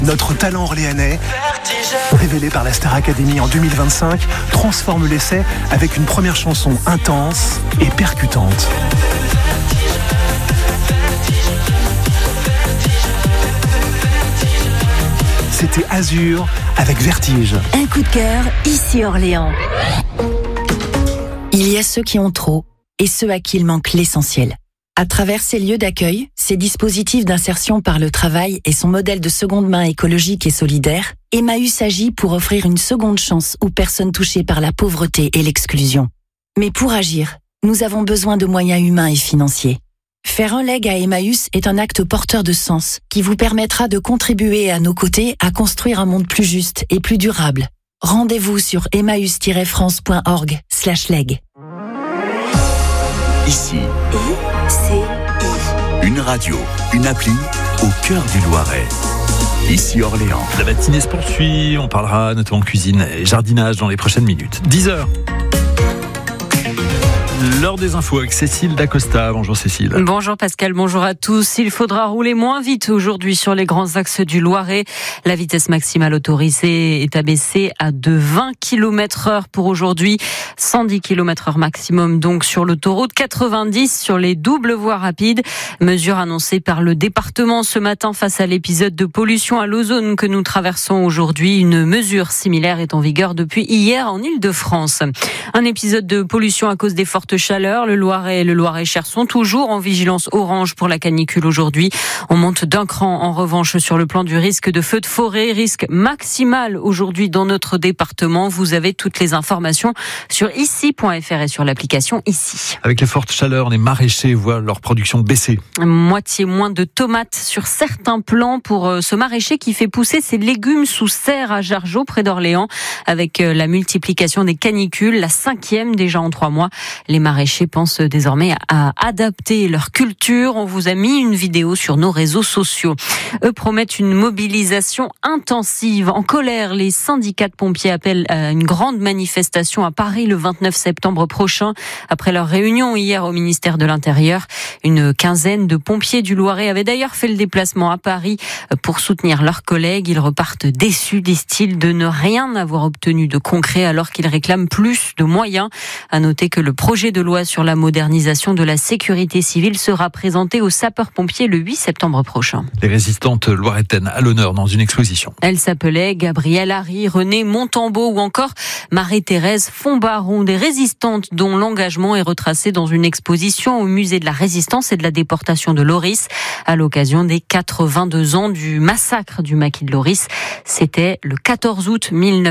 Notre talent orléanais, révélé par la Star Academy en 2025, transforme l'essai avec une première chanson intense et percutante. C'était Azur avec Vertige. Un coup de cœur, ici Orléans. Il y a ceux qui ont trop et ceux à qui il manque l'essentiel. À travers ces lieux d'accueil, ces dispositifs d'insertion par le travail et son modèle de seconde main écologique et solidaire, Emmaüs agit pour offrir une seconde chance aux personnes touchées par la pauvreté et l'exclusion. Mais pour agir, nous avons besoin de moyens humains et financiers. Faire un leg à Emmaüs est un acte porteur de sens qui vous permettra de contribuer à nos côtés à construire un monde plus juste et plus durable. Rendez-vous sur emmaüs-france.org/leg. Ici, une radio, une appli au cœur du Loiret. Ici Orléans. La matinée se poursuit, on parlera notamment cuisine et jardinage dans les prochaines minutes. 10h. L'heure des infos avec Cécile Dacosta. Bonjour Cécile. Bonjour Pascal, bonjour à tous. Il faudra rouler moins vite aujourd'hui sur les grands axes du Loiret. La vitesse maximale autorisée est abaissée à de 20 km/h pour aujourd'hui. 110 km/h maximum donc sur l'autoroute, 90 sur les doubles voies rapides. Mesure annoncée par le département ce matin face à l'épisode de pollution à l'ozone que nous traversons aujourd'hui. Une mesure similaire est en vigueur depuis hier en Île-de-France. Un épisode de pollution à cause des fortes chaleur. Le Loiret et le Loiret-Cher sont toujours en vigilance orange pour la canicule aujourd'hui. On monte d'un cran en revanche sur le plan du risque de feu de forêt, risque maximal aujourd'hui dans notre département. Vous avez toutes les informations sur ici.fr et sur l'application Ici. Avec les fortes chaleurs, les maraîchers voient leur production baisser. Moitié moins de tomates sur certains plants pour ce maraîcher qui fait pousser ses légumes sous serre à Jargeau près d'Orléans. Avec la multiplication des canicules, la 5e déjà en 3 mois. Les maraîchers pensent désormais à adapter leur culture. On vous a mis une vidéo sur nos réseaux sociaux. Eux promettent une mobilisation intensive. En colère, les syndicats de pompiers appellent à une grande manifestation à Paris le 29 septembre prochain. Après leur réunion hier au ministère de l'Intérieur, une quinzaine de pompiers du Loiret avaient d'ailleurs fait le déplacement à Paris pour soutenir leurs collègues. Ils repartent déçus, disent-ils, de ne rien avoir obtenu de concret alors qu'ils réclament plus de moyens. À noter que le projet de loi sur la modernisation de la sécurité civile sera présenté aux sapeurs-pompiers le 8 septembre prochain. Les résistantes loiretaines à l'honneur dans une exposition. Elles s'appelaient Gabrielle Harry, Renée Montambeau ou encore Marie-Thérèse Fombaron, des résistantes dont l'engagement est retracé dans une exposition au musée de la Résistance et de la déportation de Loris à l'occasion des 82 ans du massacre du maquis de Loris. C'était le 14 août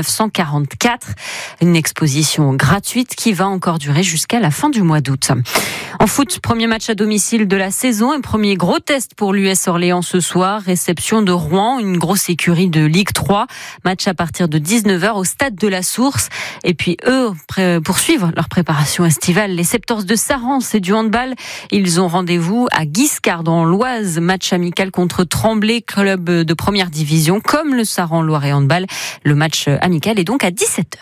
1944. Une exposition gratuite qui va encore durer jusqu'à la fin du mois d'août. En foot, premier match à domicile de la saison et premier gros test pour l'US Orléans ce soir. Réception de Rouen, une grosse écurie de Ligue 3. Match à partir de 19h au stade de la Source. Et puis eux poursuivent leur préparation estivale. Les 14 de Saran, c'est du handball. Ils ont rendez-vous à Guiscard dans l'Oise. Match amical contre Tremblay, club de première division, comme le Saran Loiret Handball. Le match amical est donc à 17h.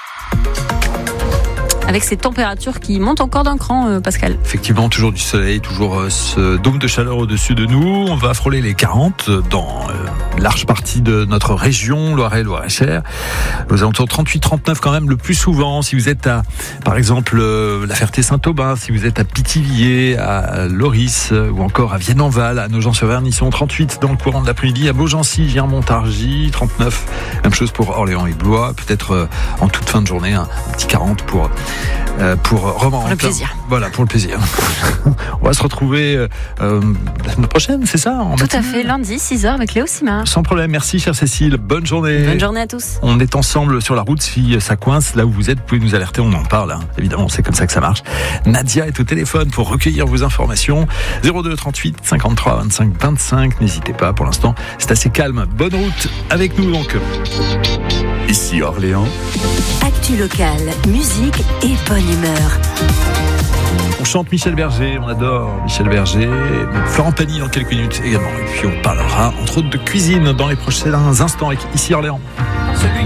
Avec ces températures qui montent encore d'un cran, Pascal. Effectivement, toujours du soleil, toujours ce dôme de chaleur au-dessus de nous. On va frôler les 40 dans large partie de notre région, Loiret, Loiret-Cher. Aux alentours de 38-39 quand même le plus souvent. Si vous êtes à, par exemple, la Ferté-Saint-Aubin, si vous êtes à Pithiviers, à Loris ou encore à Vienne-en-Val, à Nogent-sur-Vernisson, 38 dans le courant de l'après-midi, à Beaugency, Viermontargis, 39. Même chose pour Orléans et Blois. Peut-être en toute fin de journée, un petit 40 pour Romans. Pour le plaisir. Voilà, pour le plaisir. On va se retrouver la semaine prochaine, c'est ça? Tout à fait, lundi, 6h avec Léo Simard. Sans problème, merci chère Cécile, bonne journée. Bonne journée à tous. On est ensemble sur la route, si ça coince, là où vous êtes, vous pouvez nous alerter, on en parle, hein. Évidemment, c'est comme ça que ça marche. Nadia est au téléphone pour recueillir vos informations. 02 38 53 25 25, n'hésitez pas, pour l'instant, c'est assez calme. Bonne route avec nous donc. Ici Orléans. Actu locale, musique et bonne humeur. On chante Michel Berger, on adore Michel Berger, Florent Pagny dans quelques minutes également. Et puis on parlera entre autres de cuisine dans les prochains instants avec Ici Orléans.